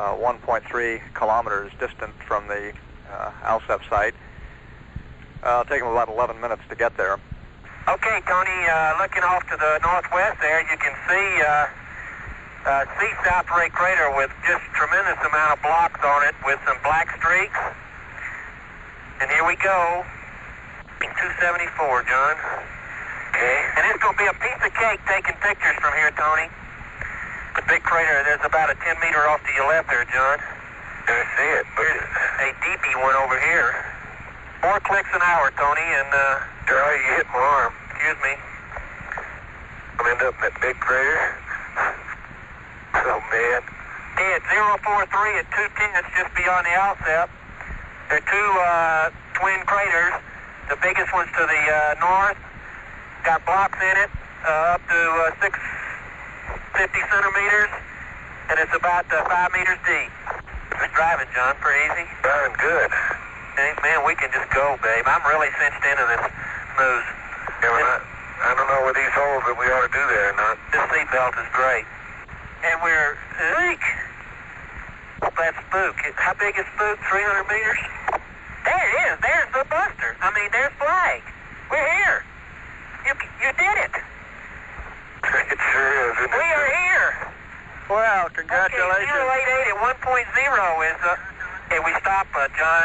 1.3 kilometers distant from the ALSEP site. It'll take them about 11 minutes to get there. Okay, Tony, looking off to the northwest there, you can see South Ray Crater with just tremendous amount of blocks on it with some black streaks. And here we go, 274, John. Okay. And it's going to be a piece of cake taking pictures from here, Tony. The big crater, there's about a 10 meter off to your left there, John. I see it. There's a deepy one over here. 4 clicks an hour, Tony, and Charlie, you hit my arm. Excuse me. I'll end up in that big crater. Oh, man. Okay, at 043 at 210, it's just beyond the ALSEP. There are two twin craters. The biggest one's to the north. Got blocks in it up to 650 centimeters, and it's about 5 meters deep. Good driving, John. Pretty easy. Driving good. Hey, man, we can just go, babe. I'm really cinched into this moose. Yeah, I don't know with these holes that we ought to do there or not. This seatbelt is great. And we're... That spook. How big is spook? 300 meters? There it is. There's the Buster. I mean, there's Flag. We're here. You did it. It sure is, isn't it? We are here. Well, congratulations. Okay, 088 at 1.0 is... Hey, we stop, John,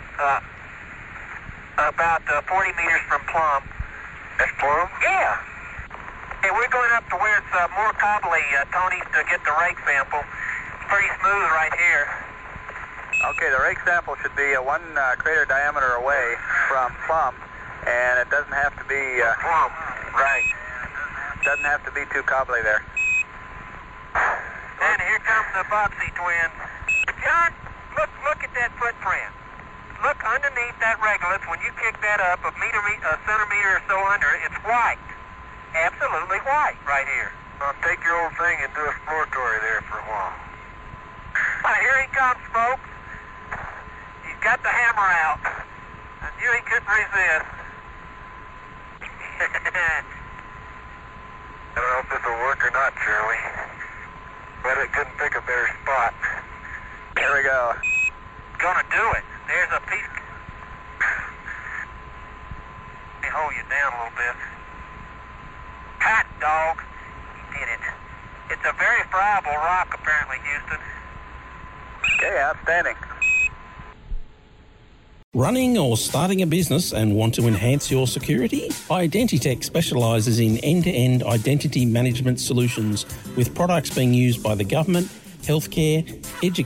about 40 meters from Plum. That's Plum? Yeah. Hey, we're going up to where it's more cobbly, Tony, to get the rake sample. It's pretty smooth right here. Okay, the rake sample should be 1 crater diameter away from Plum, and it doesn't have to be... Plum, right. Doesn't have to be too cobbly there. And here comes the Boxy twins. John, look at that footprint. Look underneath that regolith. When you kick that up a centimeter or so under, it's white. Absolutely white right here. Well, take your old thing and do exploratory there for a while. Here he comes, folks. He's got the hammer out. I knew he couldn't resist. I don't know if this will work or not, Shirley. But it couldn't pick a better spot. Here we go. Gonna do it. There's a piece. Let me hold you down a little bit. Hot dog. He did it. It's a very friable rock, apparently, Houston. Okay, outstanding. Running or starting a business and want to enhance your security? Identitech specialises in end-to-end identity management solutions with products being used by the government, healthcare, education,